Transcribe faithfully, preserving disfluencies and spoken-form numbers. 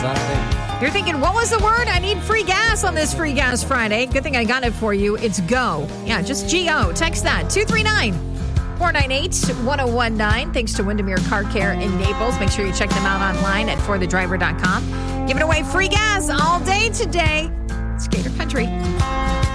Sunday. You're thinking, what was the word? I need free gas on this Free Gas Friday. Good thing I got it for you. It's go. Yeah, just G O. Text that. two three nine, four nine eight, one oh one nine. Thanks to Windermere Car Care in Naples. Make sure you check them out online at for the driver dot com. Giving away free gas all day today. It's Gator Country.